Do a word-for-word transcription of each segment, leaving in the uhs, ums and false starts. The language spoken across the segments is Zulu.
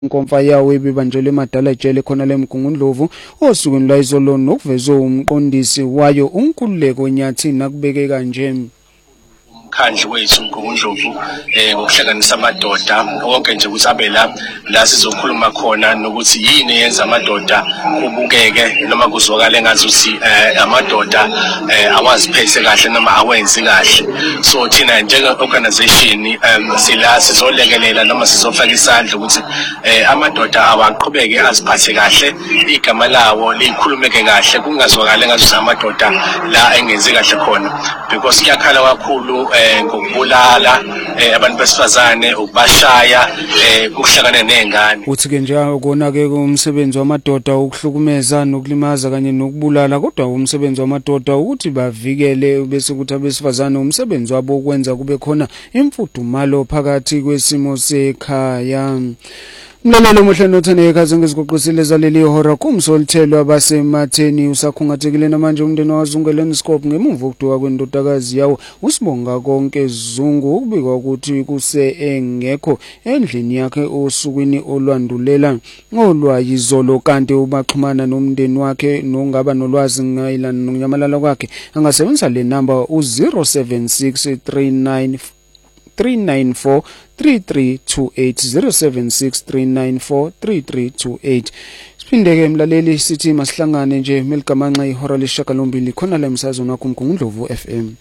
inkomfa yawo ebibanjelwe emadala ejele khona leMgungundlovu osukwini lwayizolo nokuvezwe umqondisi wayo uNkululeko Nyathi nakubeke kanje. Khandle wethu uMgungundlovu eh ngokuhlanganisa amadoda wonke nje ukuthi abe la la sizokhuluma khona nokuthi yini yenza amadoda kubukeke noma kuzwakala engazuthi amadoda awaziphethe kahle noma awenzi kahle. So thina njenge organization sila sizolekelela noma sizofaka isandla ukuthi amadoda awaqhubeke aziphathe kahle, igama lawo likhulumeke kahle, kungazwakala engazuthi amadoda la engenzi kahle khona, because kuyakhala kakhulu ngokubulala abantu besifazane, ukubashaya, ukuhlangana nezingane. Uthi ke nje ukona ke umsebenzi wamadoda ukuhlukumeza nokulimaza kanye nokubulala, kodwa umsebenzi wamadoda ukuthi bavikele bese kuthi abesifazane umsebenzi wabo ukwenza kube khona imfudumalo phakathi kwesimo sekhaya. Mlalelo muhle nothaneka zengiziguqisile zaleli hora kumsolithelo abasematheni usakhungathekile namanje umndeni wazungeleni scope ngemuva okuduka kwendodakazi yawo usibonga konke Zungu ukubikwa ukuthi kuse engekho endlini yakhe osukwini olwandulela ngolwayizolo, kanti ubaxhumana nomndeni wakhe nongaba nolwazi ngayilana nonyamalala kwakhe angasebenzisa le number u zero seven six three nine three nine four three three two eight zero seven six three nine four three three two eight. Siphindeke mlaleli sithi masihlangane nje meligamanxa ihora lesishiyagalombili khona la emsazweni wakho uMgungundlovu F M.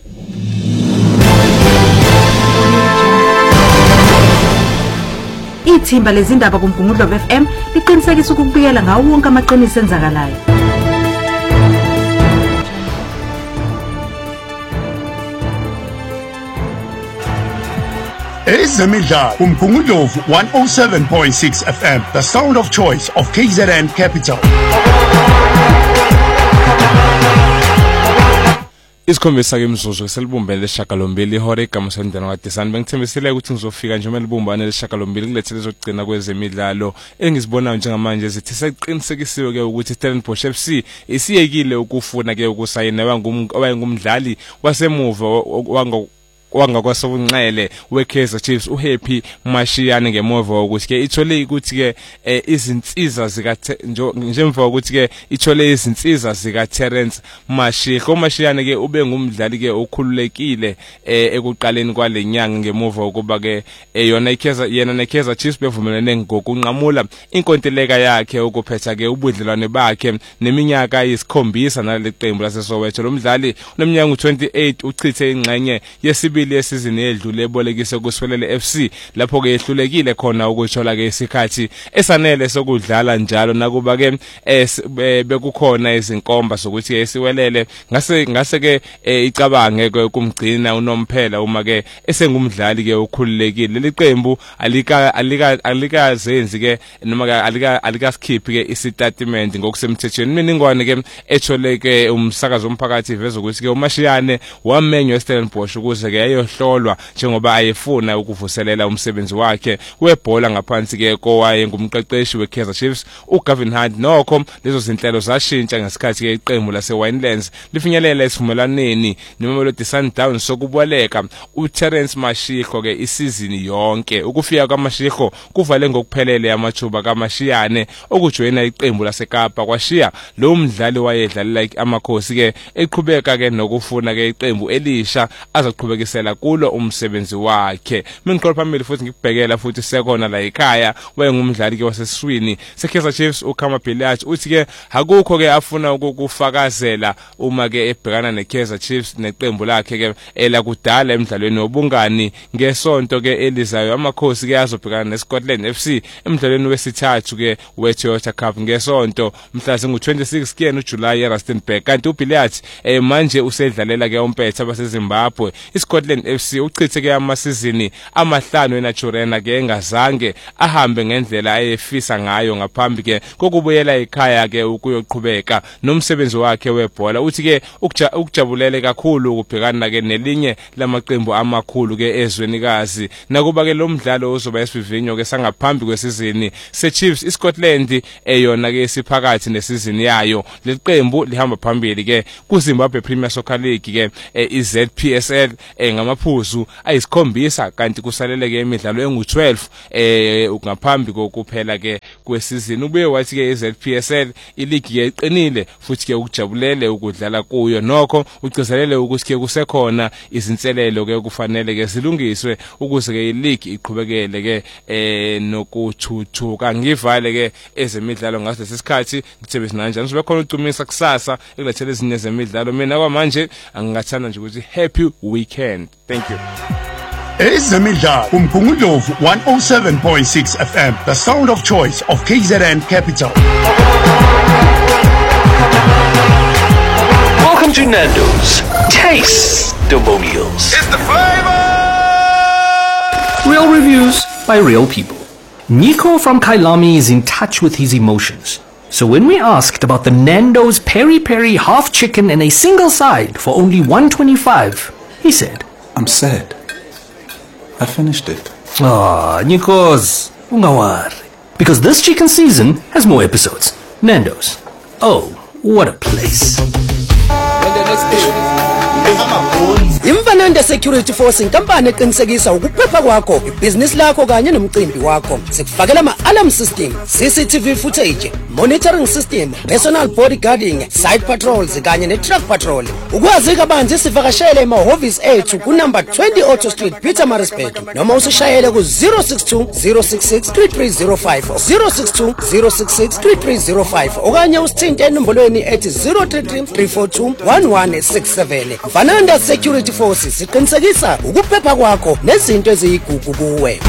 Ithimba lezindaba kuMgungundlovu F M liqinisekisa ukubuyela ngawo wonke amaqiniso enzakalayo. Ezemidlalo uMgungundlovu one oh seven point six F M, the sound of choice of K Z N Capital. Isikhombisa ke imzuzu selibumbele leshagalombili ihora igama sendana kaDesani. Bengithembisile ukuthi ngizofika nje melibumbane leshagalombili kulethele zokugcina kwezemidlalo engizibona njengamanje zithi seqinisekisiwe ke ukuthi Stellenbosch F C isiyekile ukufuna ke ukusayina wangumdlali wasemuva wanga wangakwasobunxele weKaizer Chiefs uHappy Mashiyane ngemuva ukuthi ke ithole ukuthi ke izinsiza zika njengoba ukuthi ke ithole izinsiza zika Terence Mashiko. Mashiyane ke ube ngumdlali ke okhululekile ekuqaleni kwalenyanga ngemuva ukuba ke yona iKaizer yena neKaizer Chiefs bevumelene ngokunqamula inkontileka yakhe ukuphetha ke ubudlelwane bakhe neminyaka eyisikhombisa naleqembu laseSoweto. Lo mdlali uneminyaka twenty-eight uchithe ingxenye yesibili yesizini edlule ebolekise kuswelele F C lapho ke ehlulekile khona ukuthola ke isikhathi esanele sokudlala njalo nakuba ke bekukhona izinkomba sokuthi esiwelele ngase ngase ke icabange kumgcina unomphela uma ke esengumdlali ke okhululekile. Liqembu alika alika alikazenzi ke noma ke alika alikaskiphi ke isitatement ngokusemthethweni. Miningwane ke etholeke umsakazo omphakathi iveza ukuthi ke uMashiyane wamenywa eStellenbosch ukuze ke ayohlolwa njengoba ayefuna ukuvuselela umsebenzi wakhe webhola ngaphansi ke kowaye ngumqeqeshi weKaizer Chiefs uGavin Hunt. Nokho lezo zinhlelo zashintsha ngesikhathi ke iqembu laseWinelands lifinyelela esivumelaneni neMamelodi Sundowns sokuboleka uTerence Mashiko ke isizini yonke. Ukufika kwaMashiko kuvale ngokuphelele amathuba kaMashiyane okujoyina iqembu laseKapa kwashiya lo mdlali wayedlalela amakhosi ke eqhubeka ke nokufuna ke iqembu elisha azoqhubekisela kulo umsebenzi wakhe. Mingiqola phambili futhi ngikubhekela futhi sekona la ekhaya wayengumdlali ke waseswini seKaizer Chiefs uKhama Bhilach uthi ke akukho ke afuna ukufakazela uma ke ebhekana neKaizer Chiefs neqembu lakhe ke elakudala emidlalweni wobungani ngesonto ke elizayo. Amakhosi ke azobhekana neScotland F C emidlalweni wesithathu ke weToyota Cup ngesonto mhla zingu twenty-six ke noJuly eRustenburg, kanti uBhilach manje usedlalela ke umpetha baseZimbabwe. iScotland F C uchithe ke amasizini amahlanu eNaturena ke engazange ahambe ngendlela ayefisa ngayo ngaphambi ke kokubuyela ekhaya ke ukuyoqhubeka nomsebenzi wakhe webhola. Uthi ke ukujabulele kakhulu ukubhekana ke nelinye lamaqembu amakhulu ke ezwenikazi nakuba ke lo mdlalo uzoba esivivinyo ke sangaphambi kwesizini seChiefs. iScotland eyona ke siphakathi nesizini yayo. Leqembu lihamba phambili ke kuZimbabwe Premier Soccer League ke iZ P S L ngamaphuzu ayisikhombisa kanti kusalele ke imidlalo engu twelve eh ngaphambi kokuphela ke kwesizini. Ubuye wathi ke iZ P S L iligi yeqinile futhi ke ukujabulele ukudlala kuyo nokho ugcizelele ukuthi ke kusekhona izinselelo ke kufanele ke zilungiswe ukuze ke iligi iqhubekele ke eh nokuthuthuka. Ngivale ke ezemidlalo ngaso lesikhathi ngithebe sinanjani sibe khona ucumisa kusasa ekulethele ezinye zemidlalo. Mina kwamanje angingathanda nje ukuthi happy weekend. Thank you. Ezemidlalo uMgungundlovu one oh seven point six F M, the sound of choice of K Z N Capital. Welcome to Nando's. Taste the meals. It's the flavor. Real reviews by real people. Nico from Kailami is in touch with his emotions. So when we asked about the Nando's Peri Peri half chicken and a single side for only one twenty-five, he said, I'm sad. I finished it. Ah, Nikos, ungawari. Because this chicken season has more episodes. Nando's. Oh, what a place. Imfananda Security Force inkampani eqinisekisa ukuphepha kwakho, ibhizinisi lakho kanye nomcimbi wakho. Sikufakela ama-alarm system, C C T V footage, monitoring system, personal bodyguarding, site patrols kanye ne-truck patrol. Ukwazi kabanzi sivakashele emahhovisi ethu kunumber twenty Auto Street, Pietermaritzburg, noma usishayele ku zero six two zero six six three three zero five zero six two zero six six three three zero five okanye usithinte enombolweni ethi zero three three three four two one one six seven. Fananda Security Forces siqinisekisa ukuphepha kwakho nezinto eziyigugu kuwe.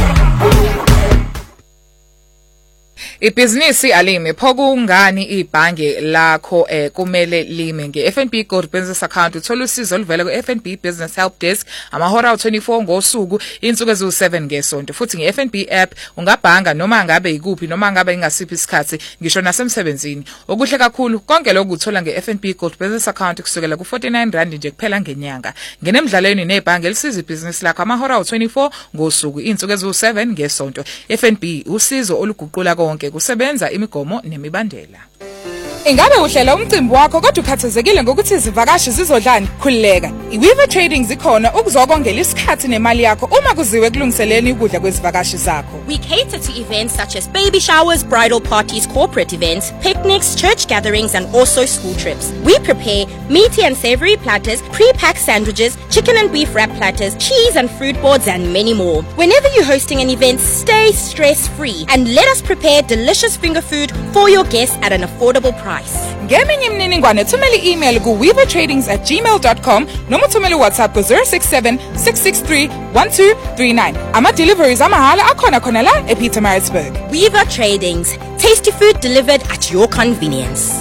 Ibhizinisi alime phokungani ibhange lakho eh kumele lime nge-F N B Gold Business Account. Uthola usizo oluvela ku-F N B Business Help Desk amahora twenty-four ngosuku insuku eziwu seven ngesonto. Futhi nge-F N B app ungabhanga noma ngabe ikuphi noma ngabe ingasiphi isikhathi ngisho nasemsebenzini. Okuhle kakhulu konke lokhu uthola nge-F N B Gold Business Account kusukela ku forty-nine rand nje kuphela ngenyanga. Ngenemidlalweni nebhange elisiza ibhizinisi lakho amahora twenty-four ngosuku insuku eziwu seven ngesonto. F N B usizo oluguqula konke kusebenza imigomo nemibandela. Ingabe uhlela umcimbi wakho kodwa ukhathazekile ngokuthi izivakashi zizodlani? Khulileka. iWeaver Trading zikhona ukuzokongela isikhathi nemali yakho uma kuziwe kulungiseleni ukudla kwezivakashi zakho. We cater to events such as baby showers, bridal parties, corporate events, picnics, church gatherings and also school trips. We prepare meaty and savory platters, pre-packed sandwiches, chicken and beef wrap platters, cheese and fruit boards and many more. Whenever you're hosting an event, stay stress-free and let us prepare delicious finger food for your guests at an affordable price. Ngeminye imininingwane thumela i-email ku weaver tradings at gmail dot com noma thumela WhatsApp ku zero six seven six six three one two three nine. Ama deliveries amahala akhona khona la ePietermaritzburg. Weaver Tradings, tasty food delivered at your convenience.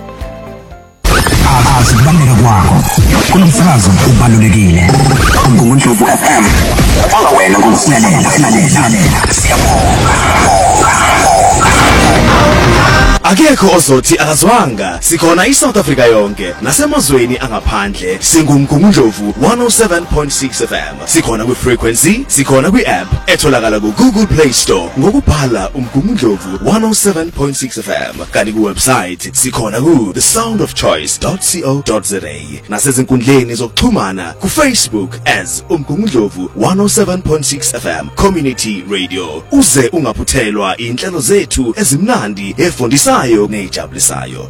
Asibaleka kwakho kunomsakazo ubalulekile uMgungundlovu F M. Anga wena ngokusilalela silalela siyabonga. Akekho ozothi akazwanga sikhona iSouth Africa yonke nasemazweni angaphandle singumgungundlovu one oh seven point six F M. Sikhona ku frequency, sikhona ku app etholakala ku Google Play Store ngokubhala umgungundlovu one oh seven point six F M. Kanti ku website sikhona ku the sound of choice dot co dot za nasezinkundleni zokuxhumana ku Facebook as umgungundlovu one oh seven point six F M Community Radio. Uze ungaphuthelwa inhlelo zethu ezimnandi efundisa nejabulisayo.